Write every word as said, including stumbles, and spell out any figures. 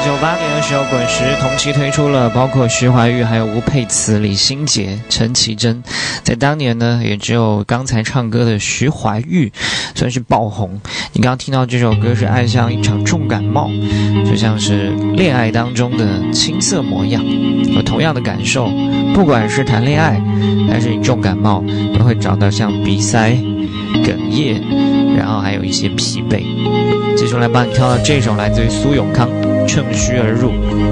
九八年的时候，滚石同期推出了包括徐怀钰、还有吴佩慈、李心洁、陈绮贞。在当年呢，也只有刚才唱歌的徐怀钰算是爆红。你刚刚听到这首歌是爱像一场重感冒，就像是恋爱当中的青涩模样。有同样的感受，不管是谈恋爱还是你重感冒，都会找到像鼻塞、哽咽，然后还有一些疲惫。接下来帮你挑到这首来自于苏永康《趁虚而入》。